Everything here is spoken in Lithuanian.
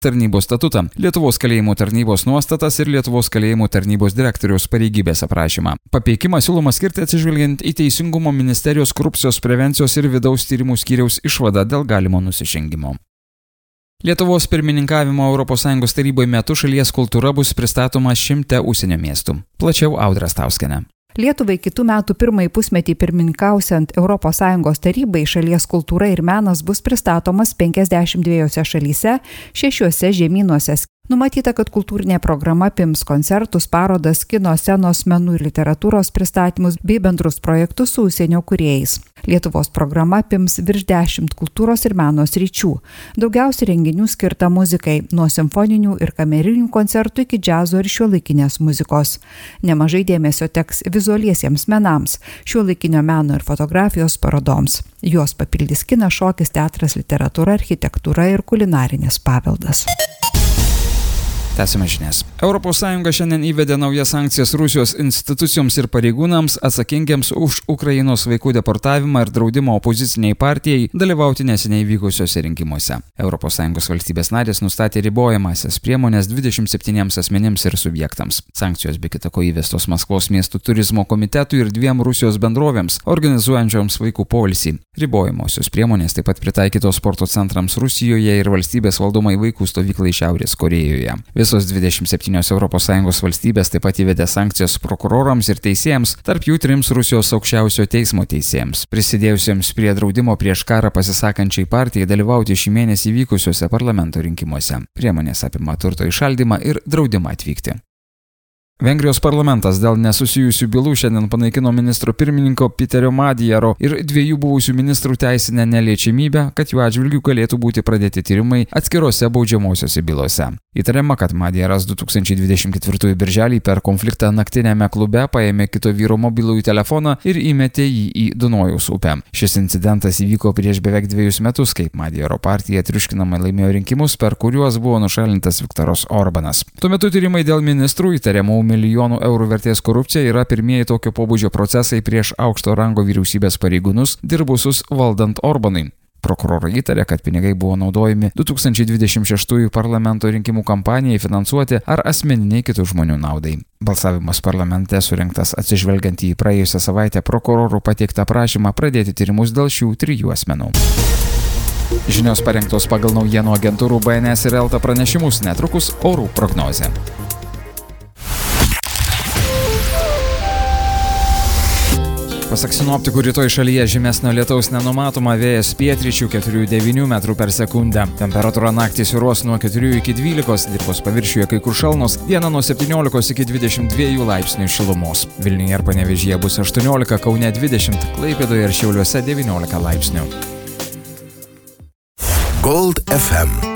tarnybos statutą, Lietuvos kalėjimų tarnybos nuostatas ir Lietuvos kalėjimų tarnybos direktoriaus pareigybės aprašymą. Papeikimą siūloma skirti atsižvelgiant į Teisingumo ministerijos korupcijos prevencijos ir vidaus tyrimų skyriaus išvadą dėl galimo nusižengimo. Lietuvos pirmininkavimo ES taryboje metu šalies kultūra bus pristatoma 100 užsienio miestų. Plačiau Audra Stauskienė. Lietuvai kitų metų pirmąjį pusmetį pirmininkausiant ES tarybai šalies kultūra ir menas bus pristatomas 52 šalyse, 6 žemynuose. Numatyta, kad kultūrinė programa apims koncertus, parodas, kino scenos, menų ir literatūros pristatymus bei bendrus projektus su užsienio kūrėjais. Lietuvos programa apims virš 10 kultūros ir meno sričių. Daugiausiai renginių skirta muzikai, nuo simfoninių ir kamerinių koncertų iki džiazo ir šiuolaikinės muzikos. Nemažai dėmesio teks vizualiesiems menams, šiuolaikinio meno ir fotografijos parodoms. Juos papildys kinas, šokis, teatras, literatūra, architektūra ir kulinarinis paveldas. Tęsime žinias. ES šiandien įvedė naujas sankcijas Rusijos institucijoms ir pareigūnams atsakingiams už Ukrainos vaikų deportavimą ir draudimą opoziciniai partijai dalyvauti neseniai vykusiuose rinkimuose. ES valstybės narės nustatė ribojamąsias priemonės 27 asmenims ir subjektams. Sankcijos be kita ko įvestos Maskvos miestų turizmo komitetui ir 2 Rusijos bendrovėms, organizuojančioms vaikų poilsį. Ribojamosios priemonės taip pat pritaikytos sporto centrams Rusijoje ir valstybės valdomai vaikų stovyklai Šiaurės Korėjoje. Visos 27 ES valstybės taip pat įvedė sankcijas prokurorams ir teisėjams, tarp jų 3 Rusijos aukščiausio teismo teisėjams, prisidėjusiems prie draudimo prieš karą pasisakančiai partijai dalyvauti šį mėnesį vykusiuose parlamento rinkimuose. Priemonės apima turto įšaldymą ir draudimą atvykti. Vengrijos parlamentas dėl nesusijusių bylų šiandien panaikino ministro pirmininko Piterio Madjaro ir 2 buvusių ministrų teisinę neliečiamybę, kad jų atžvilgių galėtų būti pradėti tyrimai atskirose baudžiamosiose bylose. Įtariama, kad Madjaras 2024 birželį per konfliktą naktiniame klube paėmė kito vyro mobilųjį telefoną ir įmetė jį į Dunojaus upę. Šis incidentas įvyko prieš beveik 2 metus, kai Madjaro partija triuškinamai laimėjo rinkimus, per kuriuos buvo nušalintas Viktoras Orbanas. Tuo metu tyrimai dėl ministrų įtariamų milijonų eurų vertės korupcija yra pirmieji tokio pobūdžio procesai prieš aukšto rango vyriausybės pareigūnus dirbusius valdant Orbanui. Prokurorai įtarė, kad pinigai buvo naudojami 2026 parlamento rinkimų kampanijai finansuoti ar asmeniniai kitų žmonių naudai. Balsavimas parlamente surinktas atsižvelgiant į praėjusią savaitę prokurorų pateiktą prašymą pradėti tyrimus dėl šių 3 asmenų. Žinios parengtos pagal naujienų agentūrų BNS ir Elta pranešimus, netrukus orų prognozė. Pasak sinoptikų, rytoj šalyje žymesnio lietaus nenumatoma, vėjas pietryčių 4–9 metrų per sekundę. Temperatūra naktį svyruos nuo 4 iki 12, dirvos paviršiuje kai kur šalnos, dieną nuo 17 iki 22 laipsnių šilumos. Vilniuje ir Panevėžyje bus 18, Kaune 20, Klaipėdoje ir Šiauliuose 19 laipsnių. Gold FM.